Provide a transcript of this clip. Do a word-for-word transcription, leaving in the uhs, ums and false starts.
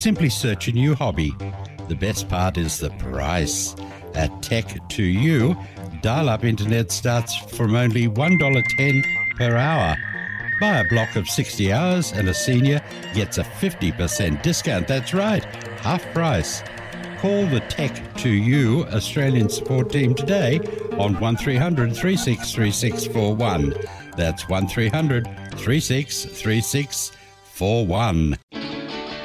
Simply search a new hobby. The best part is the price. At Tech to You, dial-up internet starts from only one dollar ten per hour. Buy a block of sixty hours and a senior gets a fifty percent discount. That's right, half price. Call the Tech to You Australian support team today on one three hundred, three six three six four one. That's one three hundred, three six three six four one.